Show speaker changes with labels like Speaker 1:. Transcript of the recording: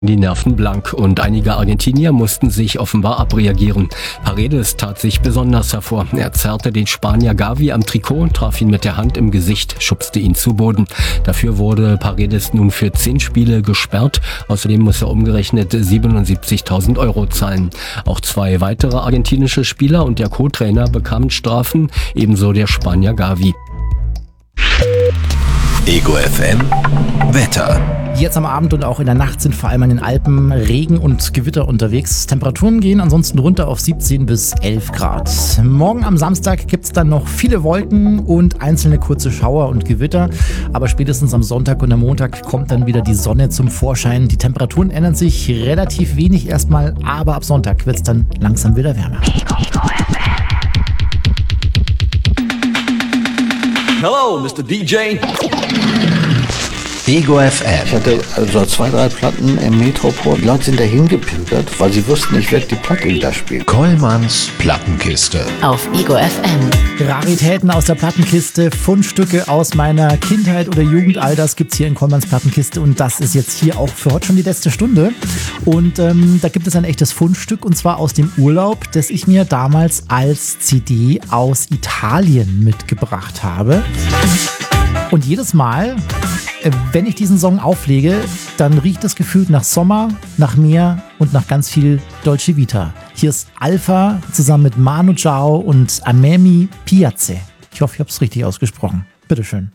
Speaker 1: Die Nerven blank und einige Argentinier mussten sich offenbar abreagieren. Paredes tat sich besonders hervor. Er zerrte den Spanier Gavi am Trikot, traf ihn mit der Hand im Gesicht, schubste ihn zu Boden. Dafür wurde Paredes nun für 10 Spiele gesperrt. Außerdem muss er umgerechnet 77.000 € zahlen. Auch 2 weitere argentinische Spieler und der Co-Trainer bekamen Strafen, ebenso der Spanier Gavi.
Speaker 2: Ego FM Wetter.
Speaker 3: Jetzt am Abend und auch in der Nacht sind vor allem an den Alpen Regen und Gewitter unterwegs. Temperaturen gehen ansonsten runter auf 17 bis 11 Grad. Morgen am Samstag gibt es dann noch viele Wolken und einzelne kurze Schauer und Gewitter. Aber spätestens am Sonntag und am Montag kommt dann wieder die Sonne zum Vorschein. Die Temperaturen ändern sich relativ wenig erstmal, aber ab Sonntag wird es dann langsam wieder wärmer.
Speaker 4: Hello, Mr. DJ.
Speaker 2: Ego FM.
Speaker 5: Ich hatte also 2, 3 Platten im Metropol. Die Leute sind dahin gepimpert, weil sie wussten, ich werde die Platte wieder spielen.
Speaker 2: Kollmanns Plattenkiste.
Speaker 6: Auf Ego FM.
Speaker 3: Raritäten aus der Plattenkiste, Fundstücke aus meiner Kindheit oder Jugend, all das gibt's hier in Kollmanns Plattenkiste und das ist jetzt hier auch für heute schon die letzte Stunde. Und da gibt es ein echtes Fundstück und zwar aus dem Urlaub, das ich mir damals als CD aus Italien mitgebracht habe. Und jedes Mal, wenn ich diesen Song auflege, dann riecht es gefühlt nach Sommer, nach Meer und nach ganz viel Dolce Vita. Hier ist Alpha zusammen mit Manu Chao und Amemi Piazze. Ich hoffe, ich habe es richtig ausgesprochen. Bitteschön.